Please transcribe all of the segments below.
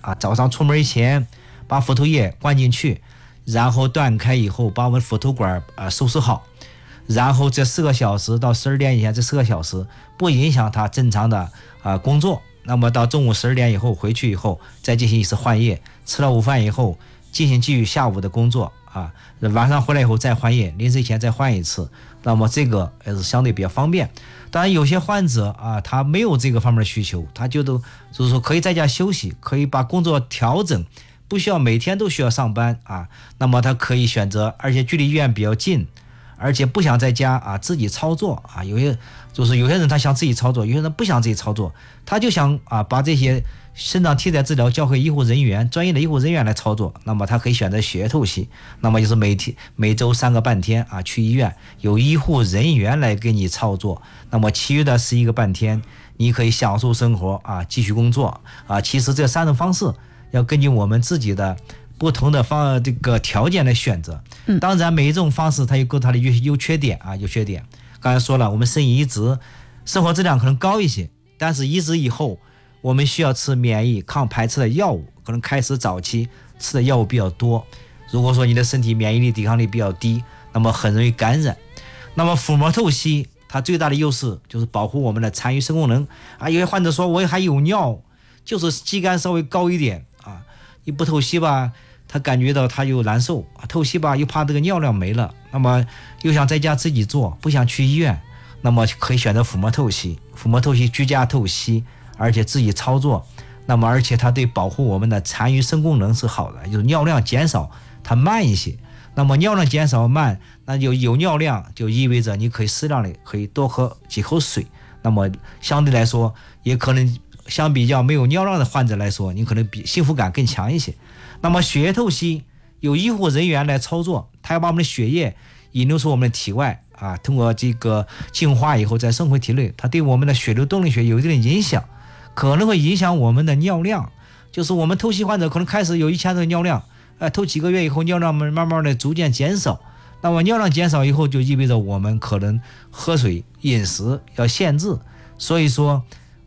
啊，早上出门前把腹透液灌进去，然后断开以后把我们腹透管收拾好，然后这4个小时到12点以前，这4个小时不影响他正常的工作。那么到中午12点以后回去以后再进行一次换液，吃了午饭以后进行继续下午的工作啊，晚上回来以后再换液，临睡前再换一次。那么这个也是相对比较方便。当然有些患者啊，他没有这个方面的需求，他就是说可以在家休息，可以把工作调整，不需要每天都需要上班啊。那么他可以选择，而且距离医院比较近，而且不想在家自己操作啊。有些人他想自己操作，有些人不想自己操作，他就想把这些肾脏替代治疗交给医护人员，专业的医护人员来操作。那么他可以选择血液透析，那么就是每周3个半天去医院，有医护人员来给你操作。那么其余的11个半天，你可以享受生活继续工作其实这3种方式要根据我们自己的不同的这个条件来选择。当然每一种方式它有它的优缺点有缺点。刚才说了，我们肾移植生活质量可能高一些，但是移植以后我们需要吃免疫抗排斥的药物，可能开始早期吃的药物比较多。如果说你的身体免疫力抵抗力比较低，那么很容易感染。那么腹膜透析它最大的优势就是保护我们的残余肾功能有些患者说我还有尿，就是肌酐稍微高一点你不透析吧，他感觉到他又难受透析吧又怕这个尿量没了，那么又想在家自己做，不想去医院，那么可以选择腹膜透析。腹膜透析居家透析，而且自己操作，那么而且它对保护我们的残余肾功能是好的，就是尿量减少它慢一些。那么尿量减少慢，那就有尿量就意味着你可以适量的可以多喝几口水，那么相对来说也可能相比较没有尿量的患者来说，你可能比幸福感更强一些。那么血液透析有医护人员来操作，他要把我们的血液引流出我们的体外通过这个净化以后再送回体内，它对我们的血流动力学有一定的影响，可能会影响我们的尿量。就是我们透析患者可能开始有1000的尿量，透几个月以后尿量慢慢的逐渐减少，那么尿量减少以后就意味着我们可能喝水饮食要限制。所以说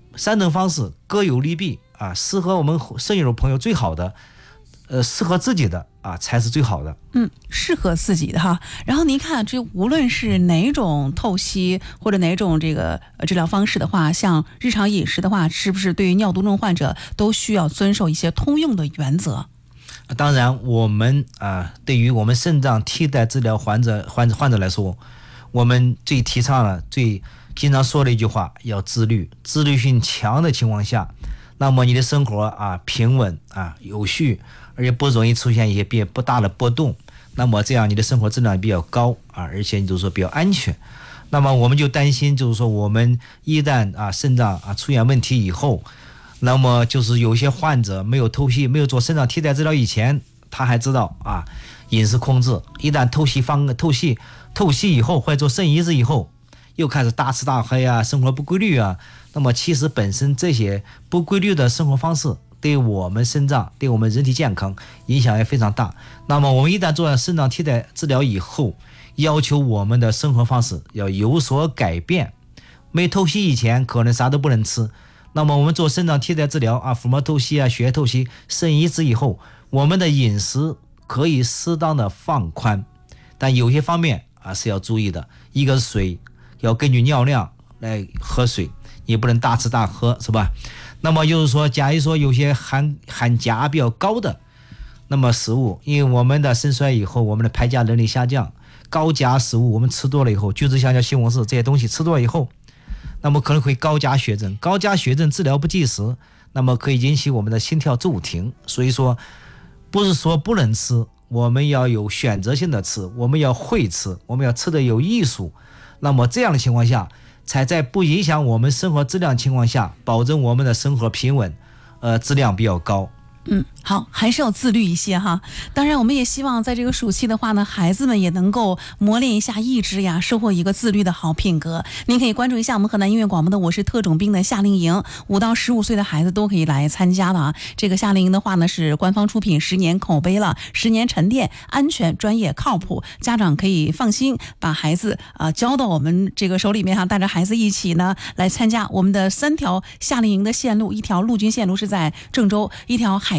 3种方式各有利弊适合我们肾友朋友最好的适合自己的才是最好的。 适合自己的哈。然后您看，这无论是哪种透析或者哪种这个治疗方式的话，像日常饮食的话，是不是对于尿毒症患者都需要遵守一些通用的原则？ 当然我们对于我们肾脏替代治疗患者来说，我们最提倡了最经常说的一句话，要自律性强的情况下，那么你的生活平稳有序，而且不容易出现一些不大的波动，那么这样你的生活质量比较高而且就是说比较安全。那么我们就担心就是说我们一旦肾脏出现问题以后，那么就是有些患者没有透析没有做肾脏替代治疗以前，他还知道饮食控制，一旦透析以后或者做肾移植以后又开始大吃大喝生活不规律那么其实本身这些不规律的生活方式对我们肾脏对我们人体健康影响也非常大。那么我们一旦做了肾脏替代治疗以后，要求我们的生活方式要有所改变。没透析以前可能啥都不能吃，那么我们做肾脏替代治疗腹膜透析血液透析肾移植以后，我们的饮食可以适当的放宽，但有些方面是要注意的。一个是水，要根据尿量来喝水，你不能大吃大喝，是吧？那么就是说假如说有些含钾比较高的那么食物，因为我们的肾衰以后我们的排钾能力下降，高钾食物我们吃多了以后，橘子香蕉西红柿这些东西吃多了以后，那么可能会高钾血症治疗不及时，那么可以引起我们的心跳骤停。所以说不是说不能吃，我们要有选择性的吃，我们要会吃，我们要吃的有艺术。那么这样的情况下，才在不影响我们生活质量情况下，保证我们的生活平稳，质量比较高。 好，还是要自律一些哈。当然我们也希望在这个暑期的话呢，孩子们也能够磨练一下意志呀，收获一个自律的好品格。您可以关注一下我们河南音乐广播的我是特种兵的夏令营，5到15岁的孩子都可以来参加的这个夏令营的话呢，是官方出品，10年口碑了，10年沉淀，安全专业靠谱，家长可以放心把孩子交到我们这个手里面带着孩子一起呢来参加我们的3条夏令营的线路，一条陆军线路是在郑州，一条海